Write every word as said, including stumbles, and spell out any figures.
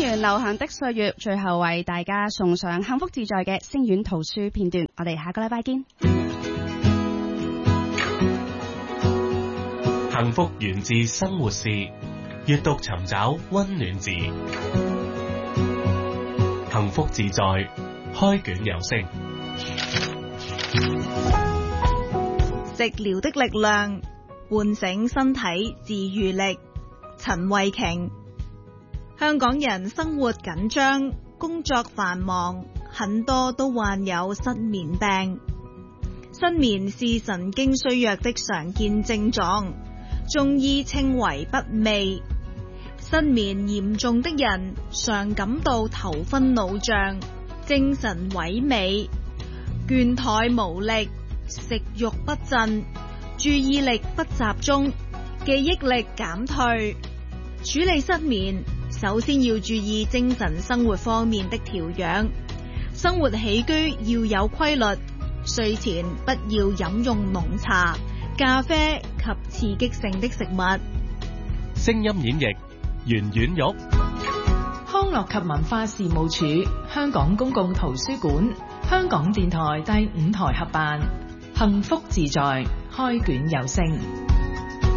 完流行的歲月，最後為大家送上幸福自在嘅星苑圖書片段。我哋下個禮拜見。 幸福源自生活事，閱讀尋找溫暖字，幸福自在，開卷有聲。 食療的力量，喚醒身體自愈力。陳慧瓊。香港人生活緊張，工作繁忙，很多都患有失眠病。失眠是神經衰弱的常見症狀，中醫稱為不寐。失眠嚴重的人常感到頭昏腦脹、精神萎靡、倦怠無力、食慾不振、注意力不集中、記憶力減退。處理失眠，首先要注意精神生活方面的調養，生活起居要有規律，睡前不要飲用濃茶、咖啡及刺激性的食物。 聲音演繹袁婉玉。 康樂及文化事務署、香港公共圖書館、香港電台第五台合辦，幸福自在，開卷有聲。